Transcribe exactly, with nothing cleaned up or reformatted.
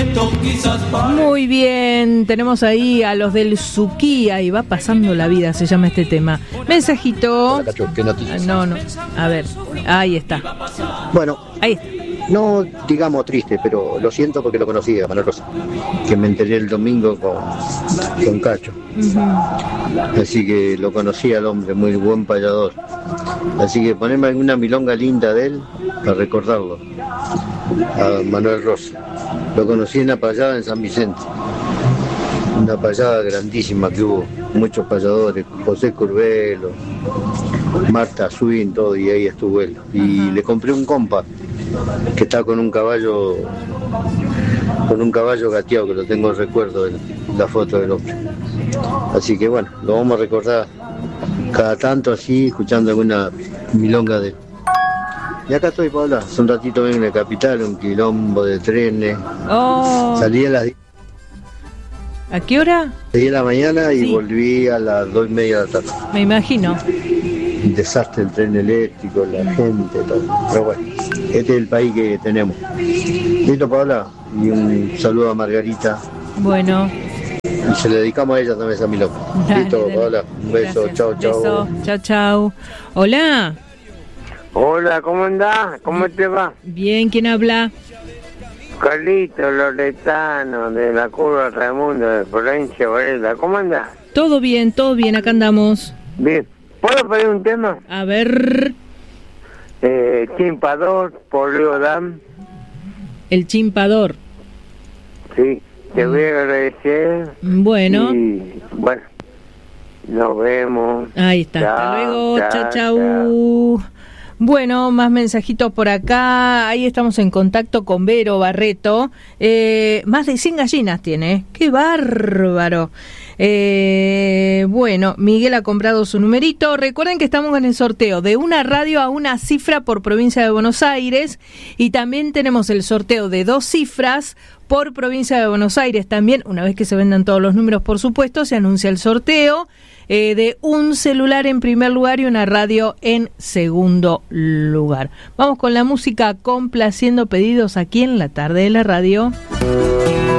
Muy bien, tenemos ahí a los del Suquía y va pasando la vida, se llama este tema. Mensajito. Hola, Cacho, ¿qué noticias? No, no, a ver, ahí está. Bueno, ahí está. No digamos triste, pero lo siento porque lo conocí a Manuel Rosa, que me enteré el domingo con, con Cacho. Uh-huh. Así que lo conocí al hombre, muy buen payador. Así que poneme alguna milonga linda de él para recordarlo, a Manuel Rosa. Lo conocí en la payada en San Vicente, una payada grandísima que hubo, muchos payadores, José Curvelo, Marta Swin, todo, y ahí estuvo él. Y uh-huh. le compré un compa que está con un caballo con un caballo gateado, que lo tengo en recuerdo en la foto del hombre. Así que bueno, lo vamos a recordar cada tanto así, escuchando alguna milonga de él. Y acá estoy, Paula, hace un ratito vengo en la capital, un quilombo de trenes. Oh. Salí a las diez. ¿A qué hora? de la mañana y sí. volví a las dos y media de la tarde. Me imagino. Un desastre el tren eléctrico, la gente, todo. Pero bueno, este es el país que tenemos. Listo, Paola, y un saludo a Margarita. Bueno. Y se le dedicamos a ella también esa milonga. Listo, Paola, un beso, chao, chao. Chao, chao. Hola. Hola, ¿cómo andás? ¿Cómo te va? Bien, ¿quién habla? Carlito Loretano, de la curva Raimundo, de Florencia Varela. ¿Cómo andás? Todo bien, todo bien, acá andamos. Bien. ¿Puedo pedir un tema? A ver. Eh, Chimpador, por Leo Dan. El Chimpador. Sí, te voy a agradecer. Bueno. Y, bueno, nos vemos. Ahí está, chao, hasta luego, chao, chao. chao. Bueno, más mensajitos por acá. Ahí estamos en contacto con Vero Barreto. Eh, más de cien gallinas tiene. ¡Qué bárbaro! Eh, bueno, Miguel ha comprado su numerito. Recuerden que estamos en el sorteo de una radio a una cifra por provincia de Buenos Aires. Y también tenemos el sorteo de dos cifras por provincia de Buenos Aires. También, una vez que se vendan todos los números, por supuesto, se anuncia el sorteo. Eh, de un celular en primer lugar y una radio en segundo lugar. Vamos con la música, complaciendo pedidos aquí en la tarde de la radio.